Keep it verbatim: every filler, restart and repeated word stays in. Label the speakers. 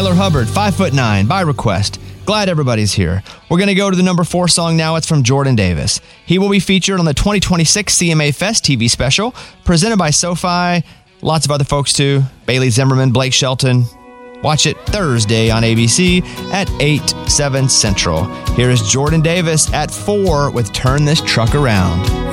Speaker 1: Tyler Hubbard, five foot nine, by request. Glad everybody's here. We're going to go to the number four song now. It's from Jordan Davis. He will be featured on the twenty twenty-six C M A Fest T V special, presented by SoFi. Lots of other folks too. Bailey Zimmerman, Blake Shelton. Watch it Thursday on A B C at eight, seven Central. Here is Jordan Davis at four with Turn This Truck Around.